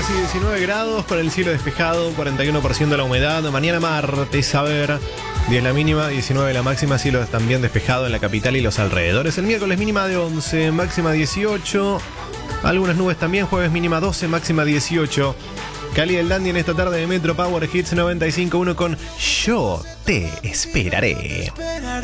y 19 grados con el cielo despejado, 41% la humedad. Mañana martes, a ver, 10 la mínima, 19 la máxima, cielo también despejado en la capital y los alrededores. El miércoles mínima de 11, máxima 18. Algunas nubes también, jueves mínima 12, máxima 18. Cali el Dandy en esta tarde de Metro Power Hits 95.1 con Yo te esperaré.